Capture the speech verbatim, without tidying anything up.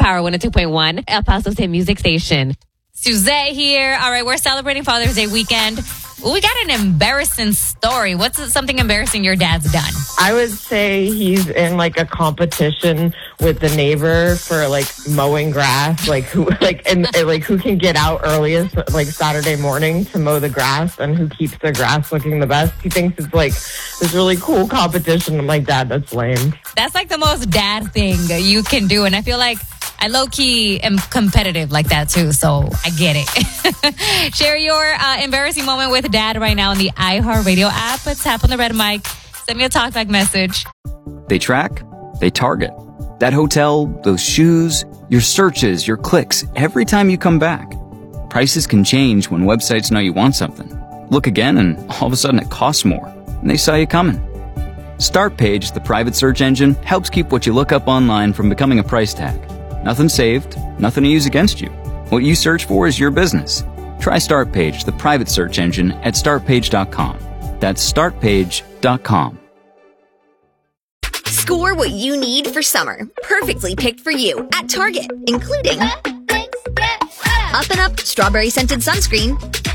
Power one oh two point one, El Paso's hit music station. Suzette here. All right, we're celebrating Father's Day weekend. We got an embarrassing story. What's something embarrassing your dad's done? I would say he's in like a competition with the neighbor for like mowing grass, like who like and, and like who can get out earliest, like Saturday morning to mow the grass, and who keeps the grass looking the best. He thinks it's like this really cool competition. I'm like, Dad, that's lame. That's like the most dad thing you can do, and I feel like I low-key am competitive like that too, so I get it. Share your uh, embarrassing moment with Dad right now on the iHeartRadio app. Tap on the red mic. Send me a talkback message. They track, they target. That hotel, those shoes, your searches, your clicks, every time you come back. Prices can change when websites know you want something. Look again and all of a sudden it costs more, and they saw you coming. StartPage, the private search engine, helps keep what you look up online from becoming a price tag. Nothing saved, nothing to use against you. What you search for is your business. Try StartPage, the private search engine, at start page dot com. That's start page dot com. Score what you need for summer. Perfectly picked for you at Target, including Up and Up Strawberry Scented Sunscreen,